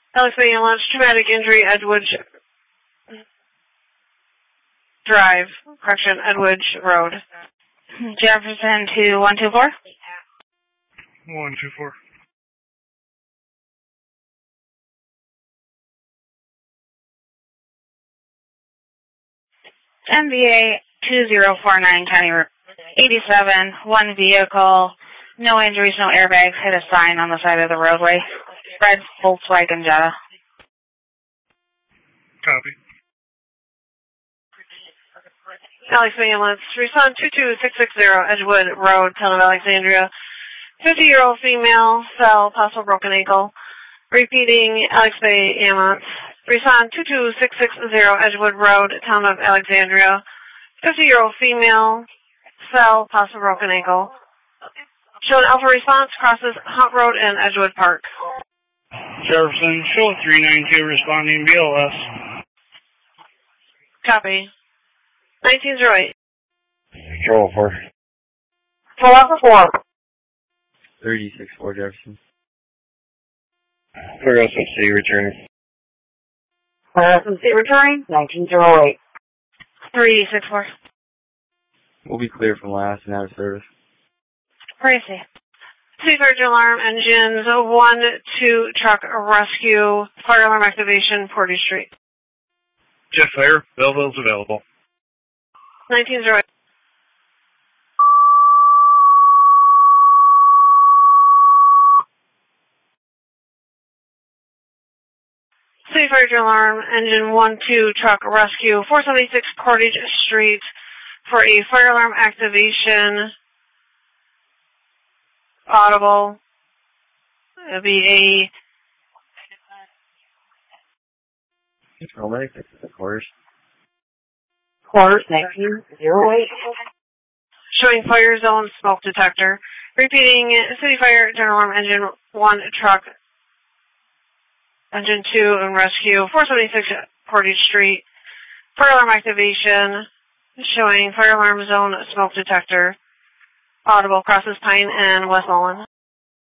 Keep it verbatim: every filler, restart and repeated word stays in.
Alex Bay Ambulance, traumatic injury, Edwidge Drive, correction, Edwidge Road. Jefferson to one two four. one two four. N B A two zero four nine, County Route eighty-seven, one vehicle, no injuries, no airbags, hit a sign on the side of the roadway. Red Volkswagen Jetta. Copy. Alex Bay Ambulance, respond two two six six zero, Edgewood Road, Town of Alexandria. fifty-year-old female, fell, possible broken ankle. Repeating, Alex Bay Ambulance, respond two two six six zero, Edgewood Road, Town of Alexandria. fifty-year-old female, fell, possible broken ankle. Show an Alpha response, crosses Hunt Road and Edgewood Park. Jefferson, show three nine two, responding B L S. Copy. nineteen oh eight. Control four. Full Alpha four. thirty-six four Jefferson. Clear S M C returning. Clear S M C returning, nineteen oh eight. three six four. We'll be clear from last and out of service. Crazy. Seafarge alarm, engines, one, two, truck, rescue, fire alarm activation, Portage Street. Jet fire, Belleville's available. nineteen oh eight. Seafarge alarm, engine one, two, truck, rescue, four seventy-six Portage Street for a fire alarm activation. Audible. It'll be a Paramedic, this is the quarters. Quarters, nineteen oh eight. Showing fire zone smoke detector. Repeating, city fire, general alarm, engine one, truck, engine two, and rescue, four seventy-six Portage Street. Fire alarm activation. Showing fire alarm zone smoke detector. Audible, crosses Pine and Westmoreland.